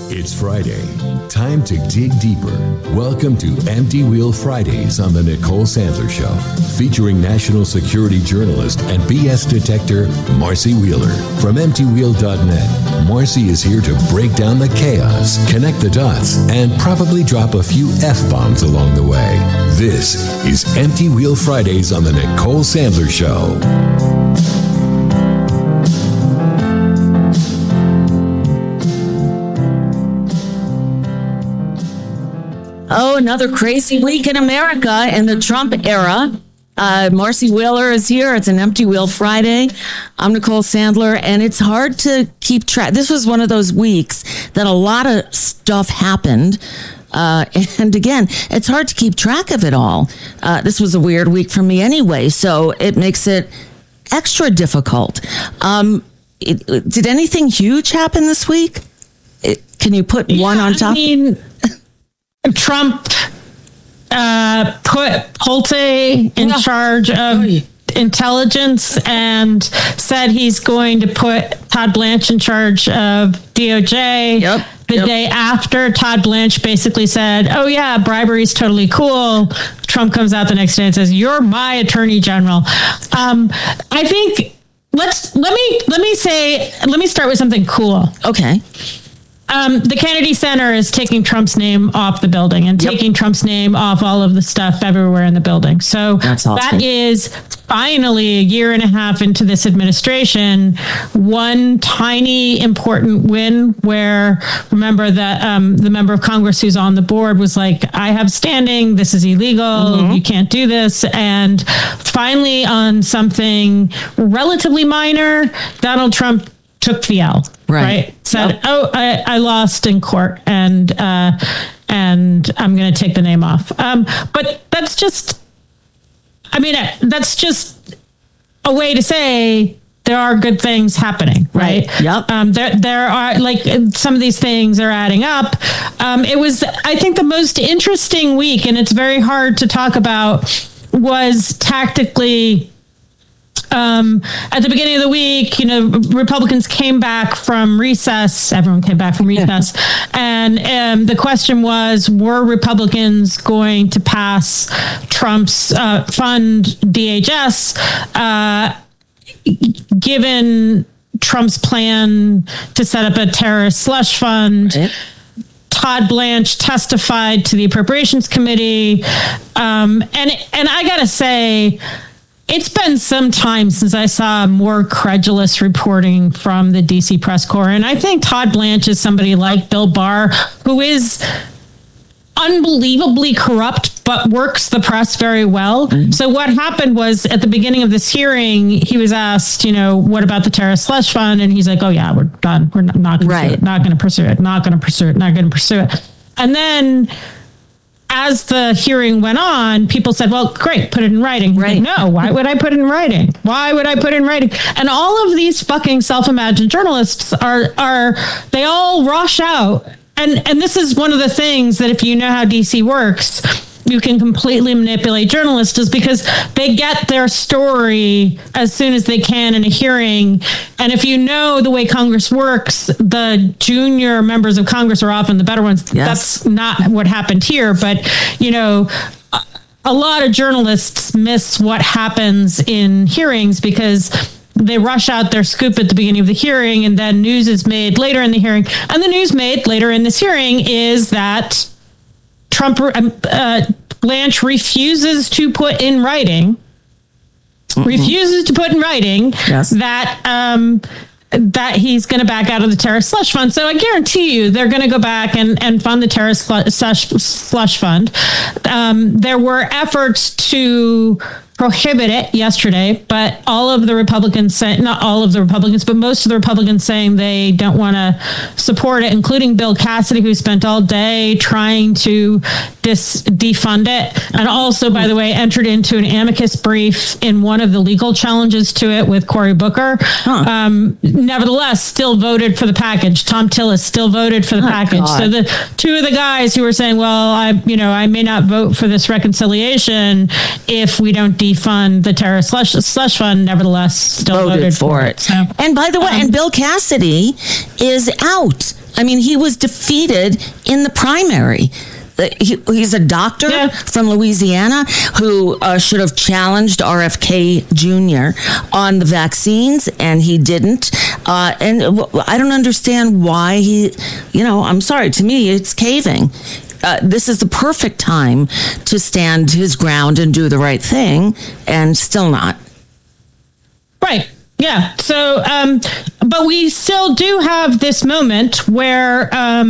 It's Friday. Time to dig deeper. Welcome to Empty Wheel Fridays on The Nicole Sandler Show, featuring national security journalist and BS detector Marcy Wheeler. From EmptyWheel.net, Marcy is here to break down the chaos, connect the dots, and probably drop a few F-bombs along the way. This is Empty Wheel Fridays on The Nicole Sandler Show. Oh, another crazy week in America in the Trump era. Marcy Wheeler is here. It's an Empty Wheel Friday. I'm Nicole Sandler, and it's hard to keep track. This was one of those weeks that a lot of stuff happened. And again, it's hard to keep track of it all. This was a weird week for me anyway, so it makes it extra difficult. Did anything huge happen this week? Can you put one on top? Trump put Holte in charge of intelligence and said he's going to put Todd Blanche in charge of DOJ. The day after, Todd Blanche basically said, oh yeah, bribery is totally cool. Trump comes out the next day and says, you're my attorney general. I think let me start with something cool. Okay. The Kennedy Center is taking Trump's name off the building and taking Trump's name off all of the stuff everywhere in the building. So that is finally a year and a half into this administration, one tiny important win where, remember that the member of Congress who's on the board was like, I have standing, this is illegal, you can't do this. And finally on something relatively minor, Donald Trump took the L. Right. Said, I lost in court and I'm going to take the name off. But that's just a way to say there are good things happening. Right. There are, like, some of these things are adding up. It was, I think, the most interesting week, and it's very hard to talk about, was tactically. At the beginning of the week, Republicans came back from recess. Everyone came back from recess. And the question was, were Republicans going to pass Trump's fund DHS, given Trump's plan to set up a terrorist slush fund? Right. Todd Blanche testified to the Appropriations Committee. And I got to say, it's been some time since I saw more credulous reporting from the DC press corps. And I think Todd Blanche is somebody like Bill Barr, who is unbelievably corrupt, but works the press very well. So what happened was, at the beginning of this hearing, he was asked, what about the terrorist slush fund? And he's like, oh yeah, we're done. We're not going to pursue it. And then, as the hearing went on, people said, well, great, put it in writing. Right. Like, no, why would I put it in writing? And all of these fucking self-imagined journalists they all rush out. And this is one of the things that, if you know how DC works, you can completely manipulate journalists, is because they get their story as soon as they can in a hearing. And if you know the way Congress works, the junior members of Congress are often the better ones. Yes. That's not what happened here. But, a lot of journalists miss what happens in hearings because they rush out their scoop at the beginning of the hearing, and then news is made later in the hearing. And the news made later in this hearing is that Blanche refuses to put in writing that he's going to back out of the terrorist slush fund. So I guarantee you they're going to go back and fund the terrorist slush fund. There were efforts to prohibit it yesterday, but all of the Republicans say, not all of the Republicans, but most of the Republicans saying they don't want to support it, including Bill Cassidy, who spent all day trying to defund it. And also, by the way, entered into an amicus brief in one of the legal challenges to it with Cory Booker. Nevertheless, still voted for the package. Tom Tillis still voted for the package. God. So the two of the guys who were saying, well, I may not vote for this reconciliation if we don't defund the terrorist slush fund, nevertheless still voted for it. So, and by the way, and Bill Cassidy is out. I mean, he was defeated in the primary. He's a doctor from Louisiana who should have challenged RFK Jr. on the vaccines, and he didn't. And I don't understand why I'm sorry, to me, it's caving. This is the perfect time to stand his ground and do the right thing, and still not. Right. Yeah. So, but we still do have this moment where,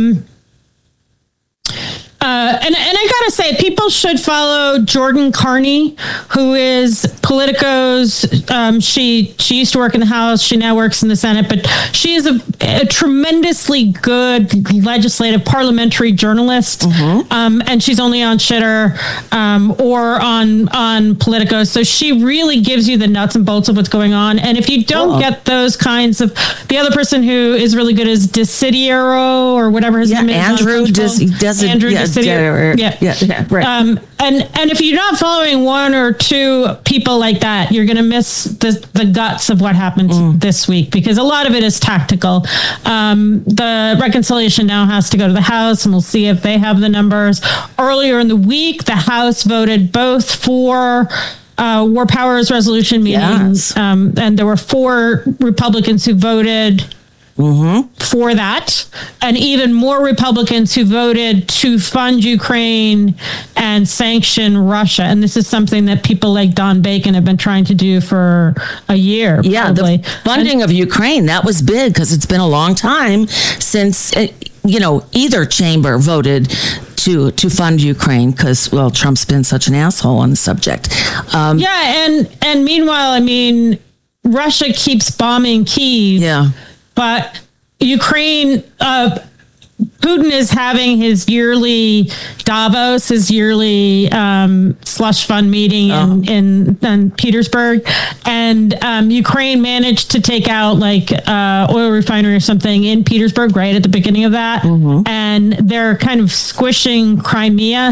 and I gotta say, people should follow Jordan Carney, who is Politico's. She used to work in the House. She now works in the Senate, but she is a tremendously good legislative parliamentary journalist. And she's only on Shitter or on Politico, so she really gives you the nuts and bolts of what's going on. And if you don't get those kinds of, the other person who is really good is Desiderio or whatever his name is. Andrew Desiderio. Right. And if you're not following one or two people like that, you're going to miss the guts of what happened this week, because a lot of it is tactical. The reconciliation now has to go to the House, and we'll see if they have the numbers. Earlier in the week, the House voted both for War Powers Resolution meetings, and there were 4 Republicans who voted for that, and even more Republicans who voted to fund Ukraine and sanction Russia. And this is something that people like Don Bacon have been trying to do for a year. Yeah, probably. The funding of Ukraine, that was big, because it's been a long time since either chamber voted to fund Ukraine, because, well, Trump's been such an asshole on the subject. And meanwhile, I mean, Russia keeps bombing Kyiv. Yeah. But Ukraine, Putin is having his yearly Davos, his yearly slush fund meeting in Petersburg. And Ukraine managed to take out oil refinery or something in Petersburg right at the beginning of that. And they're kind of squishing Crimea.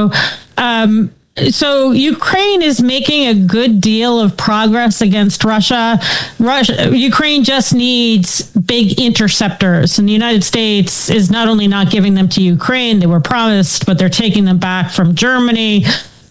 So Ukraine is making a good deal of progress against Russia. Ukraine just needs big interceptors, and the United States is not only not giving them to Ukraine, they were promised, but they're taking them back from Germany.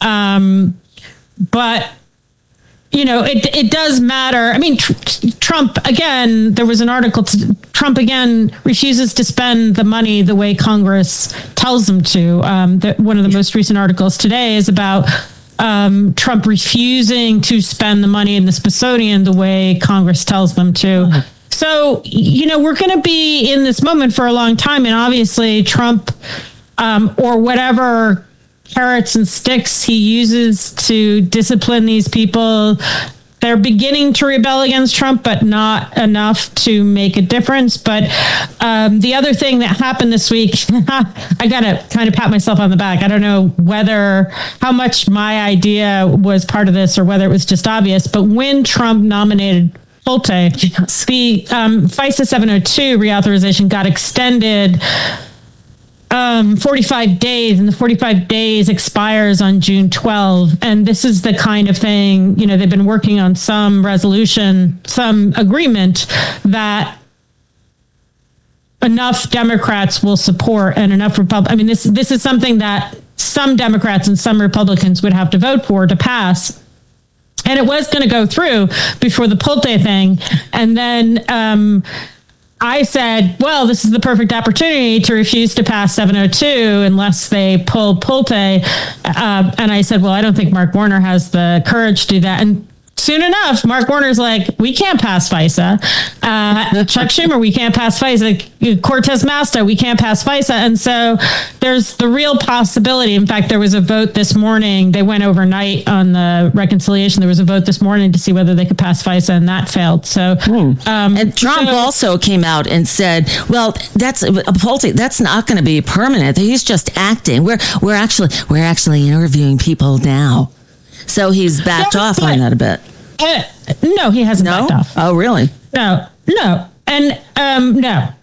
But it does matter. I mean, Trump, again, there was an article, Trump, again, refuses to spend the money the way Congress tells him to. One of the most recent articles today is about Trump refusing to spend the money in the Smithsonian the way Congress tells them to. So, we're going to be in this moment for a long time. And obviously Trump, or whatever carrots and sticks he uses to discipline these people, they're beginning to rebel against Trump, but not enough to make a difference. But the other thing that happened this week, I got to kind of pat myself on the back. I don't know how much my idea was part of this or whether it was just obvious, but when Trump nominated Pulte, the FISA 702 reauthorization got extended 45 days, and the 45 days expires on June 12. And this is the kind of thing, they've been working on some resolution, some agreement that enough Democrats will support and enough Republicans. I mean, this is something that some Democrats and some Republicans would have to vote for to pass. And it was going to go through before the Pulte thing. And then, I said, well, this is the perfect opportunity to refuse to pass 702 unless they pull Pulte. And I said, well, I don't think Mark Warner has the courage to do that. And soon enough, Mark Warner's like, we can't pass FISA. Chuck Schumer, we can't pass FISA. Cortez Masto, we can't pass FISA. And so there's the real possibility. In fact, there was a vote this morning. They went overnight on the reconciliation. There was a vote this morning to see whether they could pass FISA, and that failed. So, and Trump also came out and said, well, that's not going to be permanent. He's just acting. We're actually interviewing people now. So he's backed off on that a bit. No, he hasn't backed off. Oh, really? No. And no.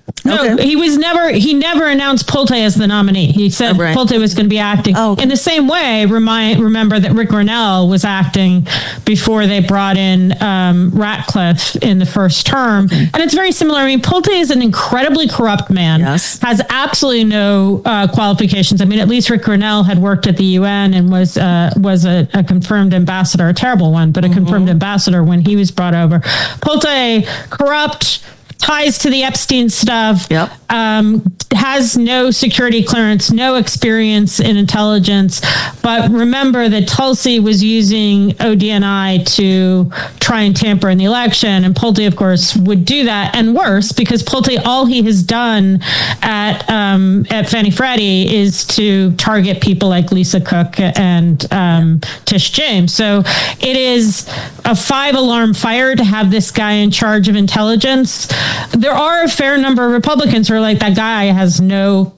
No, Okay. he never announced Pulte as the nominee. He said Pulte was going to be acting. In the same way, remember that Rick Grenell was acting before they brought in Ratcliffe in the first term. And it's very similar. I mean, Pulte is an incredibly corrupt man, has absolutely no qualifications. I mean, at least Rick Grenell had worked at the UN and was a confirmed ambassador, a terrible one, but a confirmed ambassador when he was brought over. Pulte, corrupt, ties to the Epstein stuff, has no security clearance, no experience in intelligence. But remember that Tulsi was using ODNI to try and tamper in the election. And Pulte, of course, would do that. And worse, because Pulte, all he has done at Fannie Freddie is to target people like Lisa Cook and Tish James. So it is a 5-alarm fire to have this guy in charge of intelligence. There are a fair number of Republicans who are like, that guy has no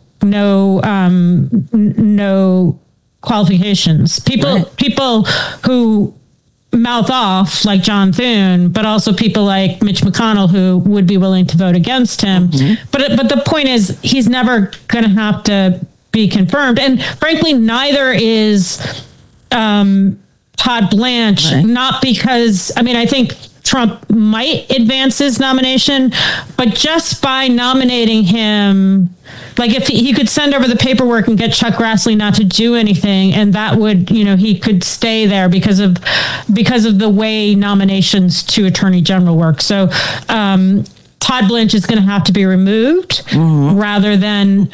qualifications. People who mouth off like John Thune, but also people like Mitch McConnell who would be willing to vote against him. But the point is, he's never going to have to be confirmed. And frankly, neither is Todd Blanche, not because, I mean, I think Trump might advance his nomination, but just by nominating him, like if he could send over the paperwork and get Chuck Grassley not to do anything, and that would, he could stay there because of the way nominations to attorney general work. So, Todd Blanche is going to have to be removed rather than,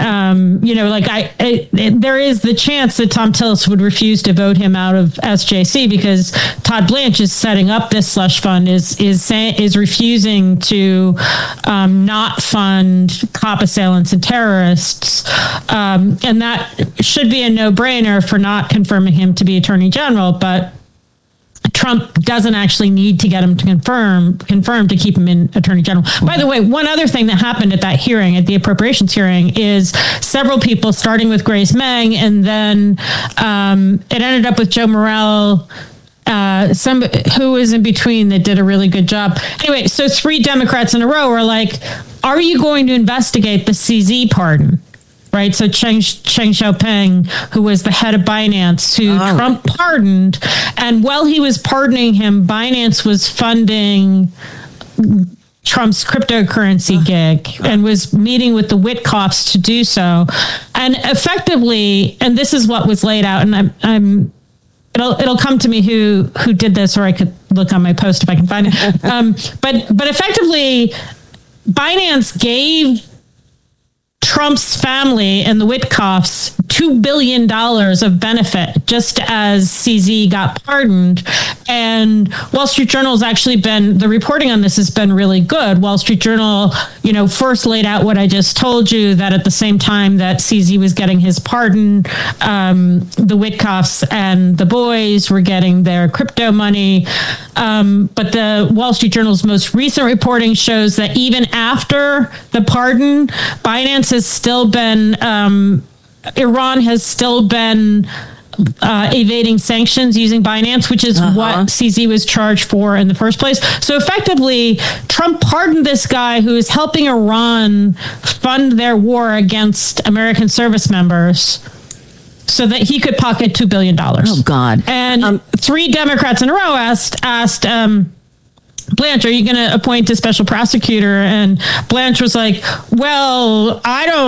there is the chance that Tom Tillis would refuse to vote him out of SJC because Todd Blanche is setting up this slush fund, is refusing to not fund cop assailants and terrorists. And that should be a no-brainer for not confirming him to be attorney general, but Trump doesn't actually need to get him to confirm to keep him in attorney general. By the way, one other thing that happened at that hearing, at the appropriations hearing, is several people, starting with Grace Meng, and then it ended up with Joe Morell, some who was in between that did a really good job. Anyway, so 3 Democrats in a row were like, are you going to investigate the CZ pardon? Right. So Cheng Xiaoping, who was the head of Binance, who Trump pardoned. And while he was pardoning him, Binance was funding Trump's cryptocurrency gig and was meeting with the Witkoffs to do so. And effectively, and this is what was laid out, and it'll come to me who did this, or I could look on my post if I can find it. But effectively, Binance gave Trump's family and the Witkoffs $2 billion of benefit just as CZ got pardoned. And Wall Street Journal has actually the reporting on this has been really good. Wall Street Journal, first laid out what I just told you, that at the same time that CZ was getting his pardon, the Witkoffs and the boys were getting their crypto money. But the Wall Street Journal's most recent reporting shows that even after the pardon, Binance has still been, Iran has still been evading sanctions using Binance, which is what CZ was charged for in the first place. So effectively, Trump pardoned this guy who is helping Iran fund their war against American service members so that he could pocket $2 billion. Oh, God. And 3 Democrats in a row asked Blanche, are you going to appoint a special prosecutor? And Blanche was like, well,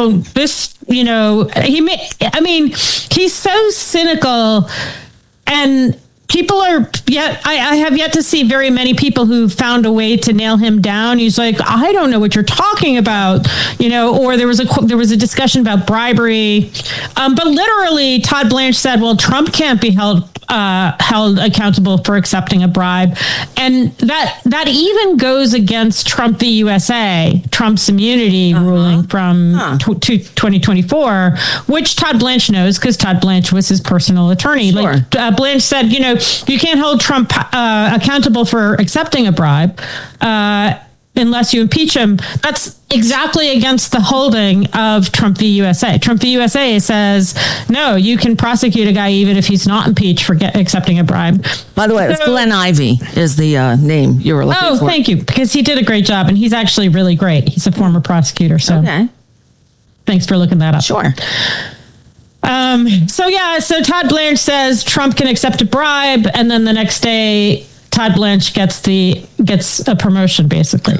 he's so cynical, and people I have yet to see very many people who found a way to nail him down. He's like, I don't know what you're talking about, or there was a discussion about bribery. But literally Todd Blanche said, well, Trump can't be held accountable for accepting a bribe. And that even goes against Trump v. USA, Trump's immunity ruling from 2024, which Todd Blanche knows because Todd Blanche was his personal attorney. Sure. Like Blanche said, you can't hold Trump accountable for accepting a bribe. unless you impeach him. That's exactly against the holding of Trump v. USA. Trump v. USA says, no, you can prosecute a guy even if he's not impeached for accepting a bribe. By the way, it's Glenn Ivey is the name you were looking for. Oh, thank you, because he did a great job, and he's actually really great. He's a former prosecutor, so thanks for looking that up. Sure. So Todd Blanche says Trump can accept a bribe, and then the next day Todd Blanche gets a promotion, basically.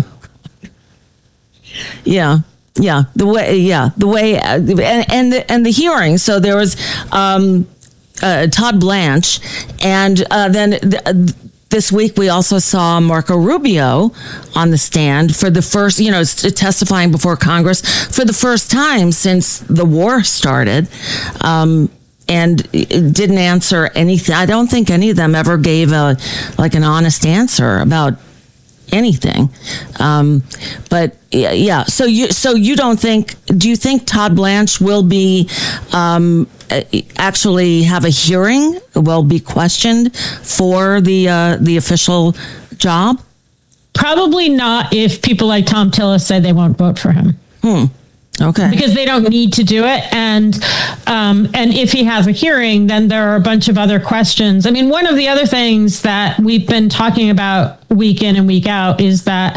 Yeah. The way, and the hearing. So there was Todd Blanche, and then this week we also saw Marco Rubio on the stand for the first, testifying before Congress for the first time since the war started. And didn't answer anything. I don't think any of them ever gave an honest answer about anything. But yeah. So you don't think? Do you think Todd Blanche will be actually have a hearing? Will be questioned for the official job? Probably not. If people like Tom Tillis say they won't vote for him. Okay. Because they don't need to do it. And if he has a hearing, then there are a bunch of other questions. I mean, one of the other things that we've been talking about week in and week out is that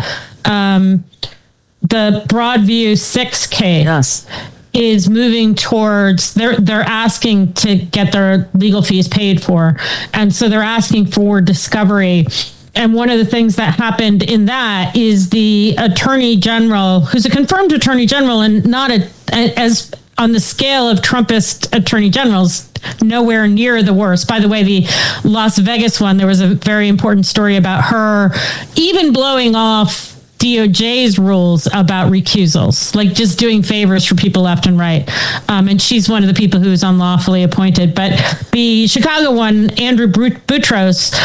the Broadview 6 case is moving towards, they're asking to get their legal fees paid for. And so they're asking for discovery. And one of the things that happened in that is the attorney general, who's a confirmed attorney general and not as on the scale of Trumpist attorney generals, nowhere near the worst. By the way, the Las Vegas one, there was a very important story about her even blowing off DOJ's rules about recusals, like just doing favors for people left and right. And she's one of the people who was unlawfully appointed. But the Chicago one, Andrew Boutros,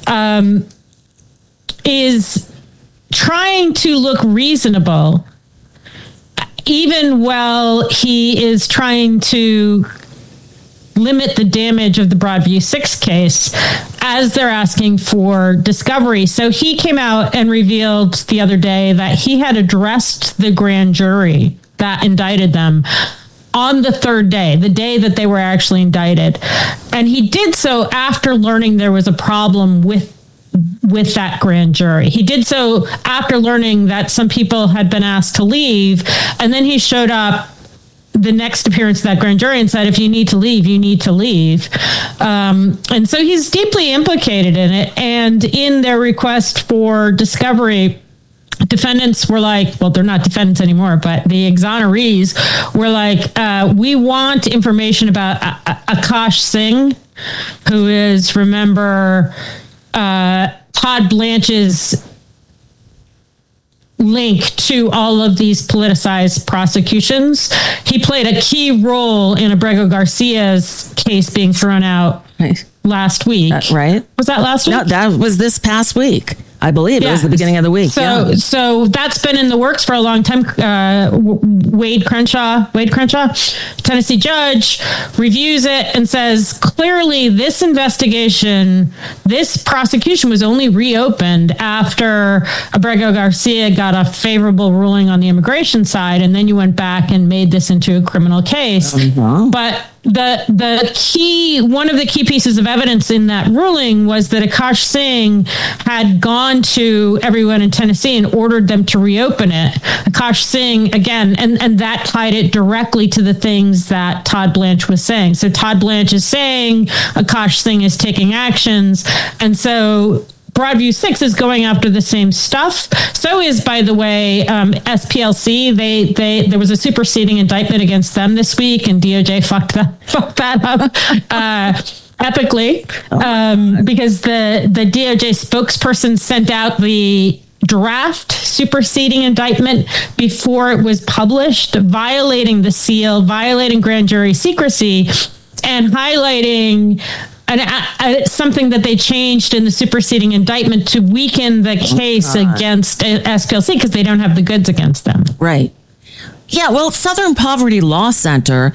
is trying to look reasonable, even while he is trying to limit the damage of the Broadview 6 case as they're asking for discovery. So he came out and revealed the other day that he had addressed the grand jury that indicted them on the third day, the day that they were actually indicted. And he did so after learning there was a problem with that grand jury. He did so after learning that some people had been asked to leave. And then he showed up the next appearance of that grand jury and said, if you need to leave, you need to leave. And so he's deeply implicated in it. And in their request for discovery, defendants were like, well, they're not defendants anymore, but the exonerees were like, we want information about Akash Singh, who is, remember, Todd Blanche's link to all of these politicized prosecutions. He played a key role in Abrego Garcia's case being thrown out last week. Right. Was that last week? No, that was this past week. I believe it was the beginning of the week. So that's been in the works for a long time. Wade Crenshaw, Tennessee judge, reviews it and says, clearly this prosecution was only reopened after Abrego Garcia got a favorable ruling on the immigration side. And then you went back and made this into a criminal case. But one of the key pieces of evidence in that ruling was that Akash Singh had gone to everyone in Tennessee and ordered them to reopen it. Akash Singh, again, and that tied it directly to the things that Todd Blanche was saying. So Todd Blanche is saying Akash Singh is taking actions. And so Broadview 6 is going after the same stuff. So is, by the way, SPLC. There was a superseding indictment against them this week, and DOJ fucked that up epically because the DOJ spokesperson sent out the draft superseding indictment before it was published, violating the seal, violating grand jury secrecy, and highlighting something that they changed in the superseding indictment to weaken the case against SPLC because they don't have the goods against them. Right. Yeah, well, Southern Poverty Law Center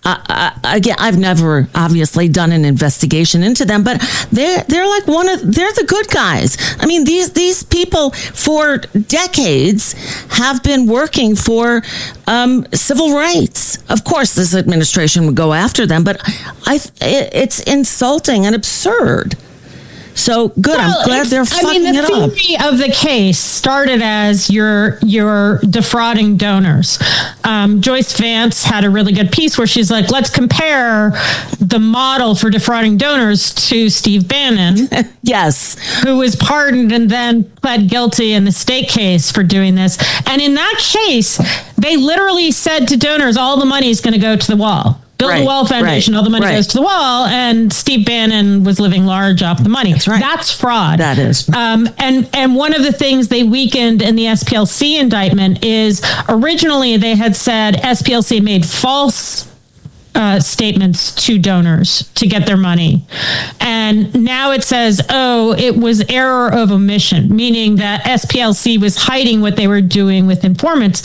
again, I've never obviously done an investigation into them, but they're like they're the good guys. I mean, these people for decades have been working for civil rights. Of course, this administration would go after them, but it's insulting and absurd. So good. Well, I'm glad they're fucking it up. The theory of the case started as you're defrauding donors. Joyce Vance had a really good piece where she's like, let's compare the model for defrauding donors to Steve Bannon. Yes. Who was pardoned and then pled guilty in the state case for doing this. And in that case, they literally said to donors, all the money is going to go to the wall. Build the Wall Foundation, all the money goes to the wall, and Steve Bannon was living large off the money. That's right. That's fraud. That is. And one of the things they weakened in the SPLC indictment is originally they had said SPLC made false statements to donors to get their money. And now it says, it was error of omission, meaning that SPLC was hiding what they were doing with informants.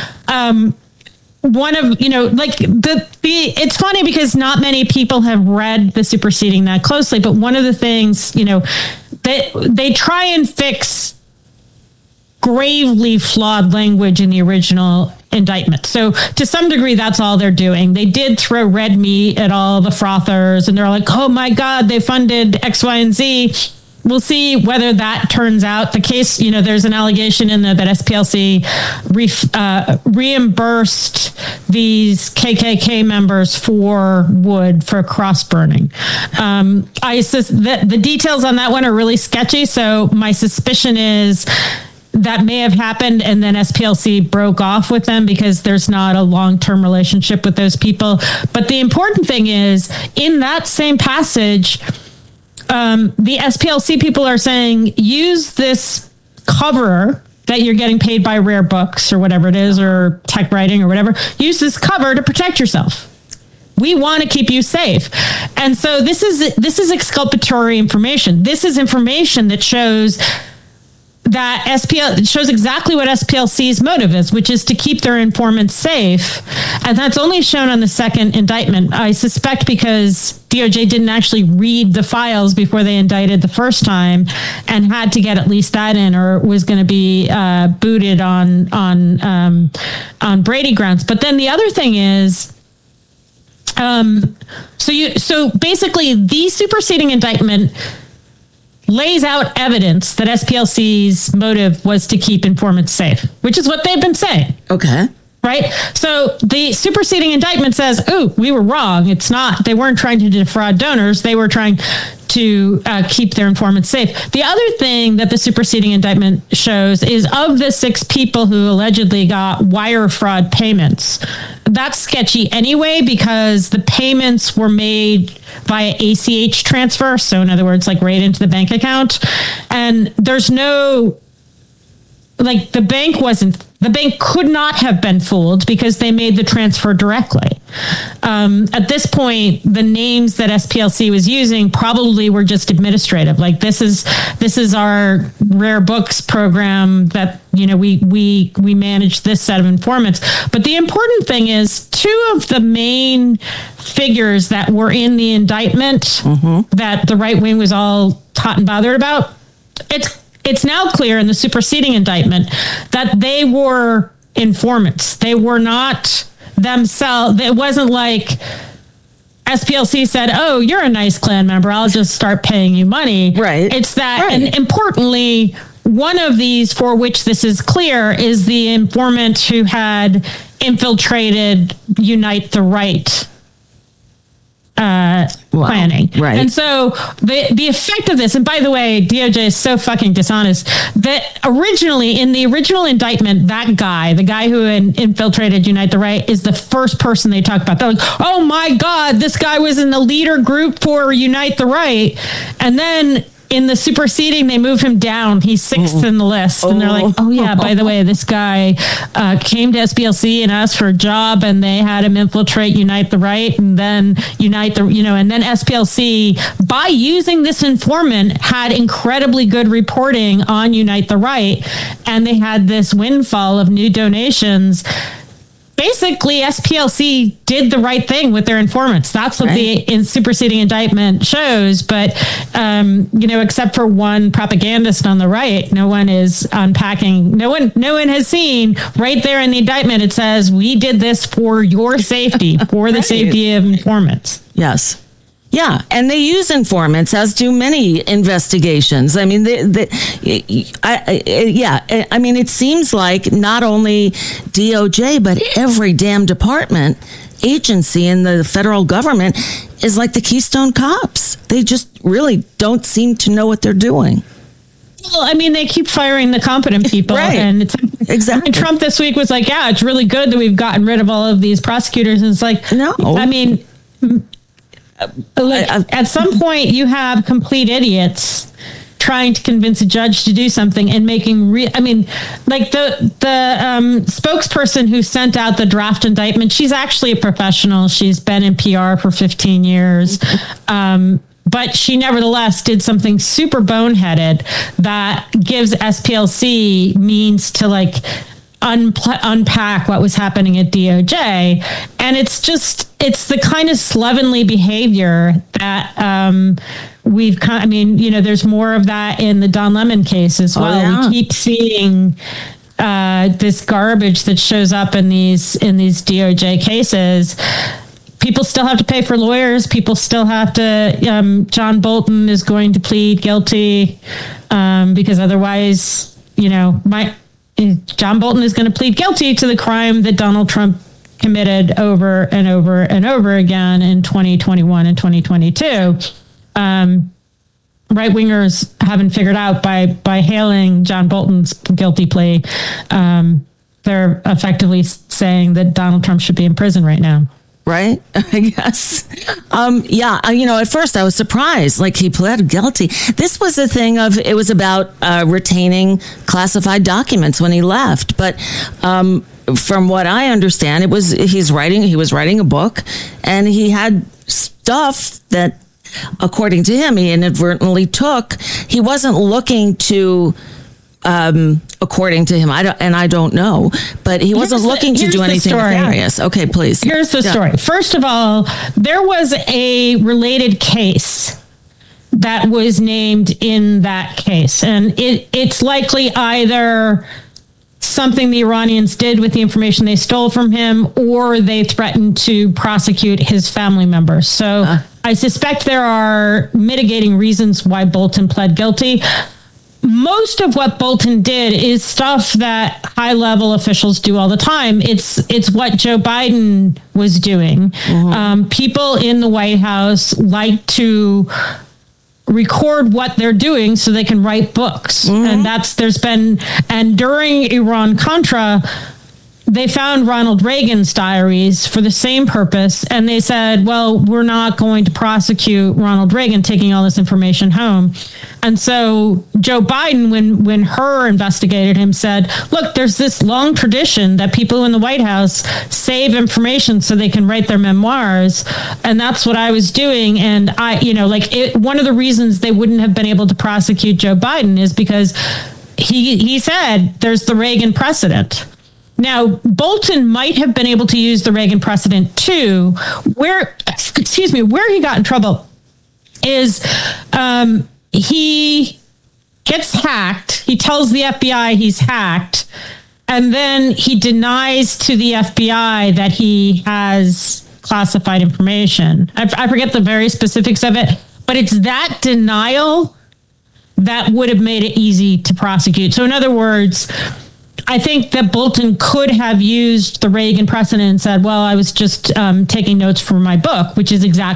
One of, it's funny because not many people have read the superseding that closely, but one of the things, they try and fix gravely flawed language in the original indictment. So to some degree, that's all they're doing. They did throw red meat at all the frothers and they're like, oh my God, they funded X, Y, and Z. We'll see whether that turns out the case. There's an allegation in there that SPLC reimbursed these KKK members for wood for cross burning. The details on that one are really sketchy. So my suspicion is that may have happened and then SPLC broke off with them because there's not a long-term relationship with those people. But the important thing is in that same passage, the SPLC people are saying, use this cover that you're getting paid by Rare Books or whatever it is, or Tech Writing or whatever. Use this cover to protect yourself. We want to keep you safe. And so this is exculpatory information. This is information that shows that shows exactly what SPLC's motive is, which is to keep their informants safe. And that's only shown on the second indictment. I suspect because DOJ didn't actually read the files before they indicted the first time and had to get at least that in, or was going to be booted on Brady grounds. But then the other thing is, so basically the superseding indictment lays out evidence that SPLC's motive was to keep informants safe, which is what they've been saying. Okay. Right? So the superseding indictment says, we were wrong. It's not, they weren't trying to defraud donors. They were trying to keep their informants safe. The other thing that the superseding indictment shows is of the 6 people who allegedly got wire fraud payments. That's sketchy anyway, because the payments were made via ACH transfer. So in other words, like right into the bank account. And there's no, the bank could not have been fooled because they made the transfer directly. At this point, the names that SPLC was using probably were just administrative. Like this is our Rare Books program that, we manage this set of informants. But the important thing is 2 of the main figures that were in the indictment that the right wing was all hot and bothered about, it's now clear in the superseding indictment that they were informants. They were not themselves. It wasn't like SPLC said, you're a nice Klan member, I'll just start paying you money. Right. It's that, and importantly, one of these for which this is clear is the informant who had infiltrated Unite the Right planning. Right. And so the effect of this, and by the way, DOJ is so fucking dishonest that originally in the original indictment, that guy, the guy who infiltrated Unite the Right, is the first person they talk about. They're like, oh my God, this guy was in the leader group for Unite the Right. And then in the superseding, they move him down. He's 6th in the list. And they're like, by the way, this guy came to SPLC and asked for a job and they had him infiltrate Unite the Right and then and then SPLC, by using this informant, had incredibly good reporting on Unite the Right. And they had this windfall of new donations. basically SPLC did the right thing with their informants. That's what the superseding indictment shows. But, except for one propagandist on the right, no one is unpacking. No one has seen right there in the indictment. It says, we did this for your safety, for the safety of informants. Yes. Yeah, and they use informants, as do many investigations. I mean, it seems like not only DOJ, but every damn department, agency in the federal government is like the Keystone Cops. They just really don't seem to know what they're doing. Well, I mean, they keep firing the competent people. Right. And it's exactly. And Trump this week was like, yeah, it's really good that we've gotten rid of all of these prosecutors. And it's like, no. I mean... at some point, you have complete idiots trying to convince a judge to do something and making the spokesperson who sent out the draft indictment. She's actually a professional. She's been in PR for 15 years. But she nevertheless did something super boneheaded that gives SPLC means to unpack what was happening at DOJ. And it's the kind of slovenly behavior that there's more of that in the Don Lemon case as well. We keep seeing this garbage that shows up in these DOJ cases. People still have to pay for lawyers. People still have to, John Bolton is going to plead guilty because otherwise, John Bolton is going to plead guilty to the crime that Donald Trump committed over and over and over again in 2021 and 2022. Right-wingers haven't figured out by hailing John Bolton's guilty plea. They're effectively saying that Donald Trump should be in prison right now. Right? I guess. At first I was surprised, he pled guilty. This was a thing it was about retaining classified documents when he left. But from what I understand, he was writing a book, and he had stuff that, according to him, he inadvertently took. He wasn't looking to, according to him, I don't know, but he wasn't looking to do anything nefarious. Okay, please. Here's the story. First of all, there was a related case that was named in that case, and it's likely either something the Iranians did with the information they stole from him, or they threatened to prosecute his family members. So I suspect there are mitigating reasons why Bolton pled guilty. Most of what Bolton did is stuff that high-level officials do all the time. It's what Joe Biden was doing. Mm-hmm. People in the White House like to record what they're doing so they can write books. Mm-hmm. And during Iran-Contra, they found Ronald Reagan's diaries for the same purpose. And they said, well, we're not going to prosecute Ronald Reagan taking all this information home. And so Joe Biden, when Hur investigated him, said, look, there's this long tradition that people in the White House save information so they can write their memoirs. And that's what I was doing. And one of the reasons they wouldn't have been able to prosecute Joe Biden is because he said there's the Reagan precedent. Now, Bolton might have been able to use the Reagan precedent too. Where he got in trouble is he gets hacked. He tells the FBI he's hacked, and then he denies to the FBI that he has classified information. I forget the very specifics of it, but it's that denial that would have made it easy to prosecute. So in other words, I think that Bolton could have used the Reagan precedent and said, well, I was just taking notes for my book, which is exactly